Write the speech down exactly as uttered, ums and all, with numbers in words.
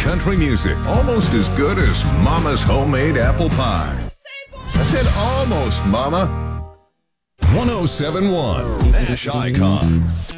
country music. Almost as good as Mama's homemade apple pie. I said almost, Mama. one oh seven point one Nash Icon.